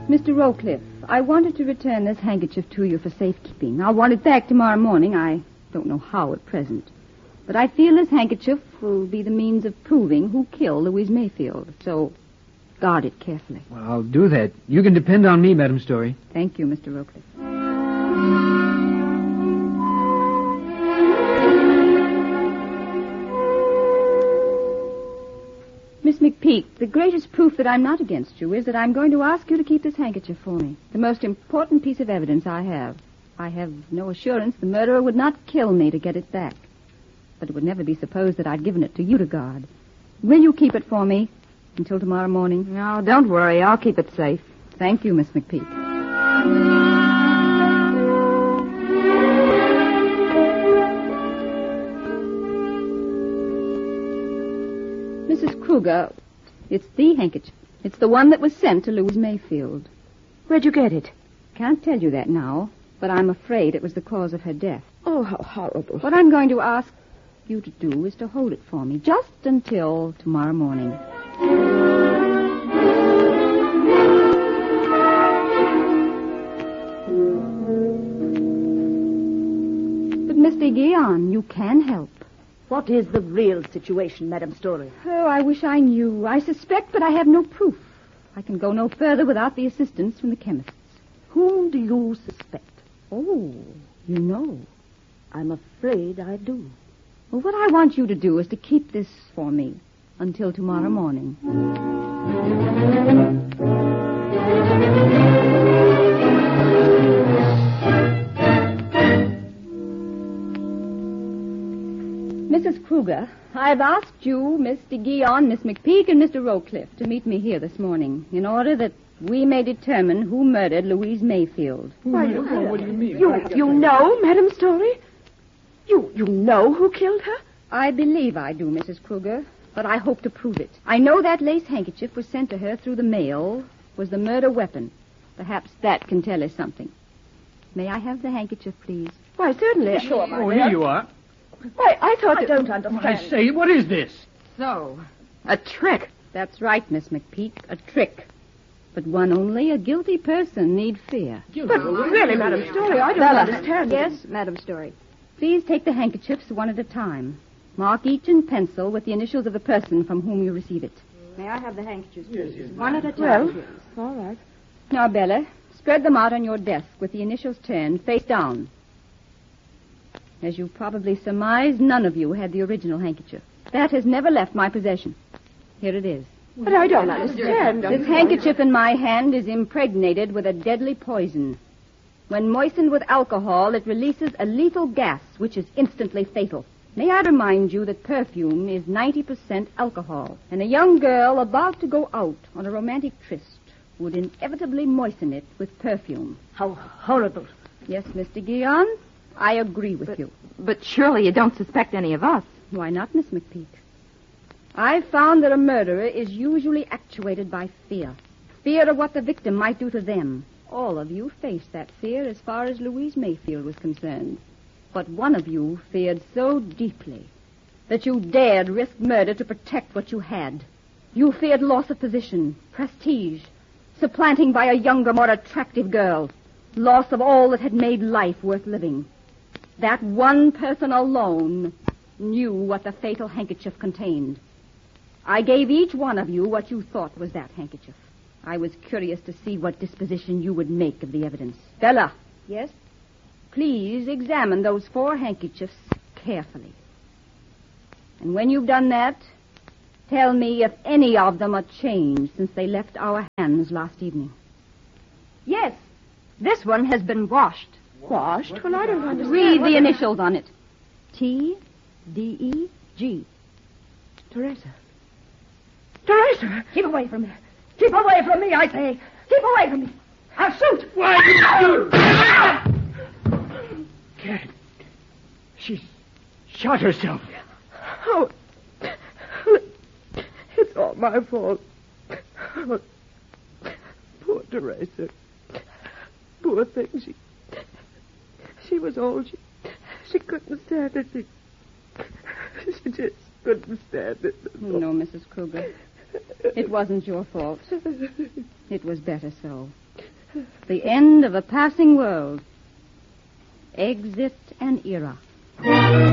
Mr. Rowcliffe, I wanted to return this handkerchief to you for safekeeping. I'll want it back tomorrow morning. I don't know how at present. But I feel this handkerchief will be the means of proving who killed Louise Mayfield. So, guard it carefully. Well, I'll do that. You can depend on me, Madam Story. Thank you, Mr. Rowcliffe. Miss McPeak, the greatest proof that I'm not against you is that I'm going to ask you to keep this handkerchief for me. The most important piece of evidence I have. I have no assurance the murderer would not kill me to get it back. But it would never be supposed that I'd given it to you to guard. Will you keep it for me until tomorrow morning? No, don't worry. I'll keep it safe. Thank you, Miss McPeak. Mrs. Kruger, it's the handkerchief. It's the one that was sent to Louise Mayfield. Where'd you get it? Can't tell you that now, but I'm afraid it was the cause of her death. Oh, how horrible. What I'm going to ask you to do is to hold it for me just until tomorrow morning. But, Mr. Guion, you can help. What is the real situation, Madam Story? Oh, I wish I knew. I suspect, but I have no proof. I can go no further without the assistance from the chemists. Whom do you suspect? Oh, you know. I'm afraid I do. Well, what I want you to do is to keep this for me until tomorrow morning. Mrs. Kruger, I've asked you, Mr. Guion, Miss McPeak, and Mr. Rowcliffe to meet me here this morning in order that we may determine who murdered Louise Mayfield. Why, What do you mean? You know, Madam Story? You know who killed her? I believe I do, Mrs. Kruger, but I hope to prove it. I know that lace handkerchief was sent to her through the mail was the murder weapon. Perhaps that can tell us something. May I have the handkerchief, please? Why, certainly. Sure, my Oh, dear. here you are. Why, I thought... I don't understand. I say, what is this? So, a trick. That's right, Miss McPeak, a trick. But one only a guilty person need fear. But really, Madam Story, I don't understand. Yes, Madam Story. Please take the handkerchiefs one at a time. Mark each in pencil with the initials of the person from whom you receive it. May I have the handkerchiefs, please? Yes. One at a time, Well, please. all right. Now, Bella, spread them out on your desk with the initials turned face down. As you probably surmise, none of you had the original handkerchief. That has never left my possession. Here it is. But I don't understand. This handkerchief in my hand is impregnated with a deadly poison. When moistened with alcohol, it releases a lethal gas, which is instantly fatal. May I remind you that perfume is 90% alcohol, and a young girl about to go out on a romantic tryst would inevitably moisten it with perfume. How horrible. Yes, Mr. Guion, I agree with you. But surely you don't suspect any of us. Why not, Miss McPeak? I've found that a murderer is usually actuated by fear. Fear of what the victim might do to them. All of you faced that fear as far as Louise Mayfield was concerned. But one of you feared so deeply that you dared risk murder to protect what you had. You feared loss of position, prestige, supplanting by a younger, more attractive girl, loss of all that had made life worth living. That one person alone knew what the fatal handkerchief contained. I gave each one of you what you thought was that handkerchief. I was curious to see what disposition you would make of the evidence. Bella. Yes? Please examine those 4 handkerchiefs carefully. And when you've done that, tell me if any of them are changed since they left our hands last evening. Yes, this one has been washed. Washed? Well, I don't understand. Read the initials on it. T-D-E-G. Teresa. Teresa! Keep away from me. Keep away from me, I say. Keep away from me. I'll shoot. Why you... Cat. She shot herself. Oh, it's all my fault. Oh, poor Teresa. Poor thing. She was old. She couldn't stand it. She just couldn't stand it. No, Mrs. Kruger. It wasn't your fault. It was better so. The end of a passing world. Exit an era.